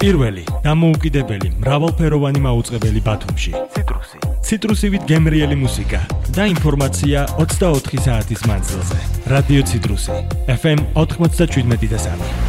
პირველი, დამოუკიდებელი, მრავალფეროვანი მაუწყებელი ბათუმში. ციტრუსივით გემრიელი მუსიკა და ინფორმაცია 24 საათის მანძილზე. რადიო ციტრუსი FM 97.3.